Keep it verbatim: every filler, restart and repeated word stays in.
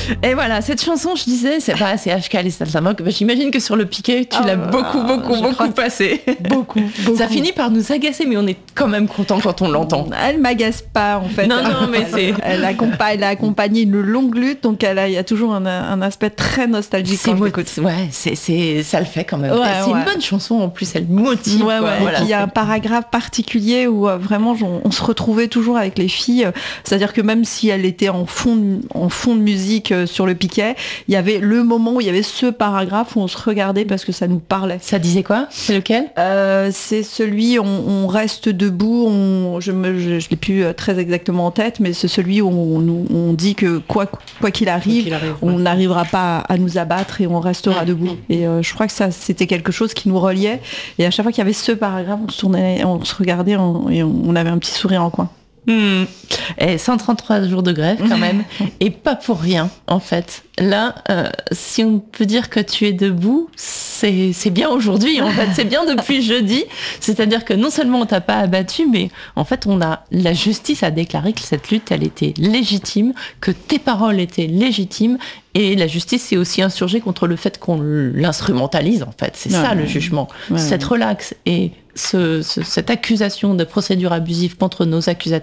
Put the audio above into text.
Et voilà, cette chanson, je disais, c'est pas assez H K, les Saltimbanques. Bah, j'imagine que sur le piquet, tu oh, l'as beaucoup, beaucoup, beaucoup passé. Beaucoup, beaucoup. Ça finit par nous agacer, mais on est quand même content quand on l'entend. Elle m'agace pas, en fait. Non, non, mais c'est... Elle, accompagne, elle a accompagné une longue lutte, donc elle a, il y a toujours un, un aspect très nostalgique c'est quand mo- je l'écoute. Ouais, c'est, c'est, ça le fait quand même. Ouais, c'est ouais. une bonne chanson, en plus, elle motive. Ouais, ouais. Voilà, et puis il y a c'est... un paragraphe particulier où euh, vraiment on, on se retrouvait toujours avec les filles. Euh, c'est-à-dire que même si elle était en fond de, en fond de musique euh, sur le piquet, il y avait le moment où il y avait ce paragraphe où on se regardait parce que ça nous parlait. Ça disait quoi ? C'est lequel ? euh, C'est celui où on, on reste debout. On, je ne je, je l'ai plus très exactement en tête, mais c'est celui où on, on dit que quoi, quoi qu'il arrive, quoi qu'il arrive on n'arrivera ouais. pas à nous abattre et on restera debout. Et euh, je crois que ça, c'était quelque chose qui nous reliait. Et à chaque fois qu'il y avait ce paragraphe, on se tournait, on se regardait on, et on avait un petit sourire en coin. Mmh. Et cent trente-trois jours de grève quand même, et pas pour rien en fait. Là, euh, si on peut dire que tu es debout, c'est, c'est bien aujourd'hui en fait, c'est bien depuis jeudi. C'est-à-dire que non seulement on t'a pas abattu, mais en fait on a la justice a déclaré que cette lutte elle était légitime, que tes paroles étaient légitimes. Et la justice s'est aussi insurgée contre le fait qu'on l'instrumentalise, en fait. C'est ouais, ça, le jugement. Ouais, cette relaxe et ce, ce, cette accusation de procédure abusive contre nos accusateurs